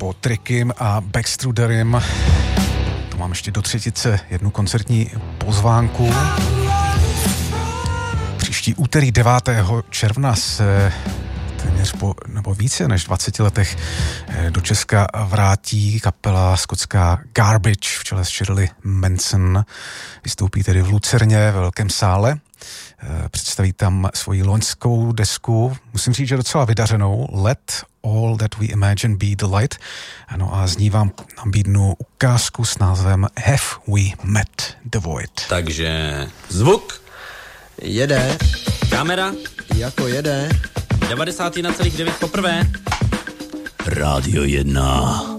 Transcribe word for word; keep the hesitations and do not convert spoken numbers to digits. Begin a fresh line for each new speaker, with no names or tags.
po Trickym a Baxtruderym. To mám ještě do třetice jednu koncertní pozvánku. Příští úterý devátého června se téměř po, nebo více než dvaceti letech do Česka vrátí kapela skotská Garbage v čele s Shirley Manson. Vystoupí tedy v Lucerně ve velkém sále. Představí tam svoji loňskou desku, musím říct, že docela vydařenou, Let All That We Imagine Be the Light. Ano a z ní vám nabídnu ukázku s názvem Have We Met the Void.
Takže zvuk
jede,
kamera
jako jede,
devadesát jedna celá devět poprvé.
Rádio jedna.